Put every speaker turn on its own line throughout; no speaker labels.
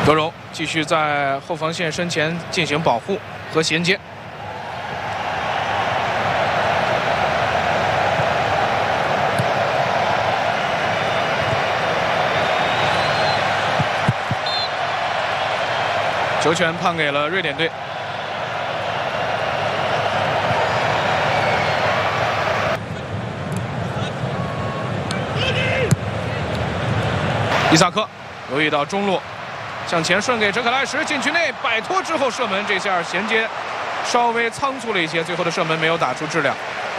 德容继续在后防线身前进行保护和衔接。球权判给了瑞典队。伊萨克留意到中路，向前顺给哲克莱什，禁区内摆脱之后射门，这下衔接稍微仓促了一些，最后的射门没有打出质量。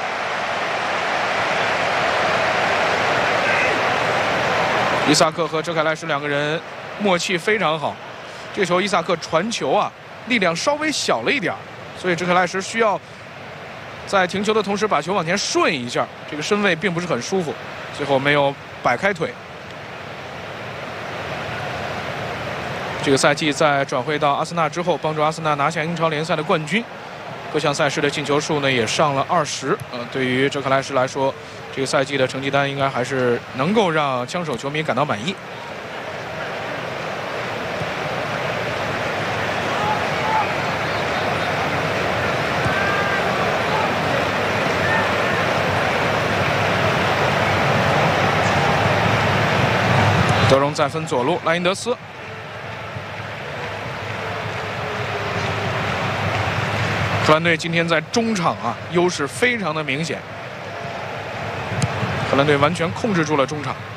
伊萨克和哲克莱什两个人默契非常好。这球伊萨克传球啊，力量稍微小了一点，所以哲克莱什需要在停球的同时把球往前顺一下，这个身位并不是很舒服，最后没有摆开腿。这个赛季在转会到阿森纳之后，帮助阿森纳拿下英超联赛的冠军，各项赛事的进球数呢也上了20。对于哲克莱什来说，这个赛季的成绩单应该还是能够让枪手球迷感到满意。德容再分左路，莱因德斯。荷兰队今天在中场优势非常的明显，荷兰队完全控制住了中场。